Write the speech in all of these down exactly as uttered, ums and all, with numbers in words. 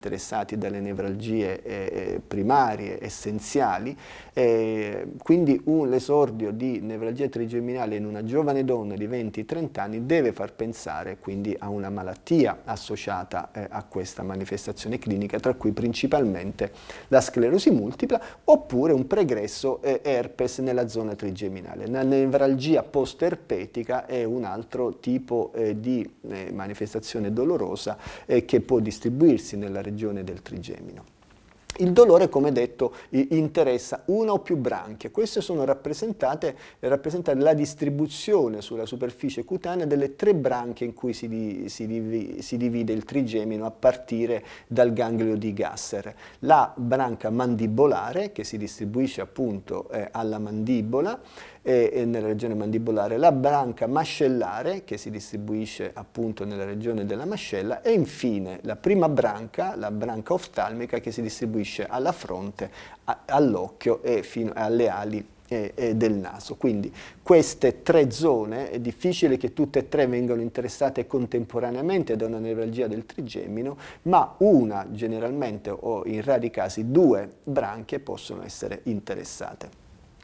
interessati dalle nevralgie eh, primarie, essenziali, eh, quindi l'esordio di nevralgia trigeminale in una giovane donna di venti trenta anni deve far pensare quindi a una malattia associata eh, a questa manifestazione clinica, tra cui principalmente la sclerosi multipla oppure un pregresso eh, herpes nella zona trigeminale. La nevralgia post-erpetica è un altro tipo eh, di eh, manifestazione dolorosa eh, che può distribuirsi nella regione regione del trigemino. Il dolore, come detto, interessa una o più branchie. Queste sono rappresentate, rappresentate la distribuzione sulla superficie cutanea delle tre branchie in cui si, di, si, divi, si divide il trigemino a partire dal ganglio di Gasser. La branca mandibolare, che si distribuisce appunto eh, alla mandibola, e nella regione mandibolare, la branca mascellare che si distribuisce appunto nella regione della mascella e infine la prima branca, la branca oftalmica che si distribuisce alla fronte, all'occhio e fino alle ali e, e del naso. Quindi queste tre zone è difficile che tutte e tre vengano interessate contemporaneamente da una nevralgia del trigemino, ma una generalmente o in rari casi due branchie possono essere interessate.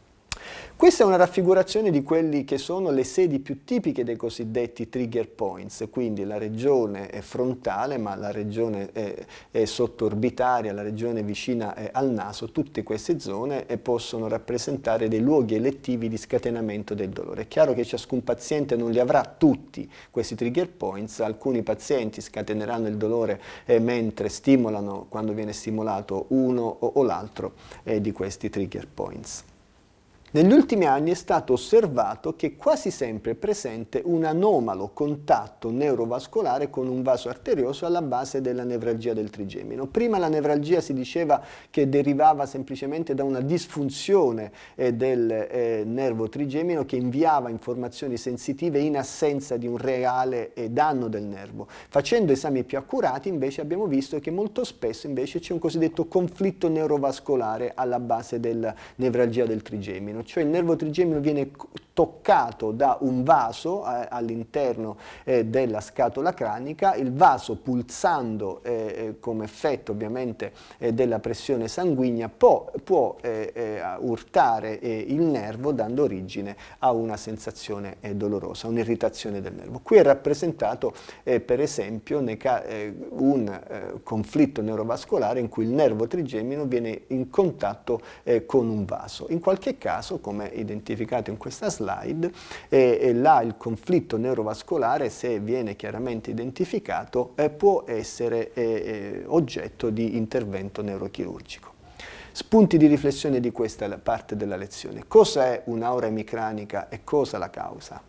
Questa è una raffigurazione di quelli che sono le sedi più tipiche dei cosiddetti trigger points, quindi la regione è frontale, ma la regione è, è sottoorbitaria, la regione vicina è al naso. Tutte queste zone possono rappresentare dei luoghi elettivi di scatenamento del dolore. È chiaro che ciascun paziente non li avrà tutti questi trigger points, alcuni pazienti scateneranno il dolore eh, mentre stimolano, quando viene stimolato uno o, o l'altro eh, di questi trigger points. Negli ultimi anni è stato osservato che quasi sempre è presente un anomalo contatto neurovascolare con un vaso arterioso alla base della nevralgia del trigemino. Prima la nevralgia si diceva che derivava semplicemente da una disfunzione eh, del eh, nervo trigemino che inviava informazioni sensitive in assenza di un reale eh, danno del nervo. Facendo esami più accurati invece abbiamo visto che molto spesso invece c'è un cosiddetto conflitto neurovascolare alla base della nevralgia del trigemino. Cioè il nervo trigemino viene toccato da un vaso eh, all'interno eh, della scatola cranica, il vaso pulsando eh, come effetto ovviamente eh, della pressione sanguigna può, può eh, eh, urtare eh, il nervo dando origine a una sensazione eh, dolorosa, un'irritazione del nervo. Qui è rappresentato eh, per esempio eh, un eh, conflitto neurovascolare in cui il nervo trigemino viene in contatto eh, con un vaso. In qualche caso, come identificato in questa slide, e, e là il conflitto neurovascolare, se viene chiaramente identificato, eh, può essere eh, oggetto di intervento neurochirurgico. Spunti di riflessione di questa parte della lezione. Cosa è un'aura emicranica e cosa la causa?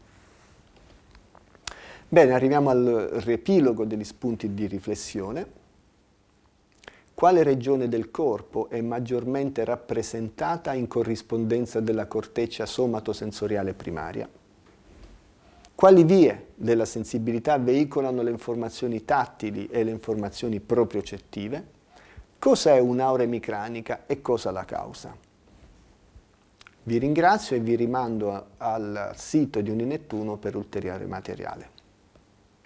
Bene, arriviamo al riepilogo degli spunti di riflessione. Quale regione del corpo è maggiormente rappresentata in corrispondenza della corteccia somatosensoriale primaria? Quali vie della sensibilità veicolano le informazioni tattili e le informazioni propriocettive? Cosa è un'aura emicranica e cosa la causa? Vi ringrazio e vi rimando al sito di Uninettuno per ulteriore materiale.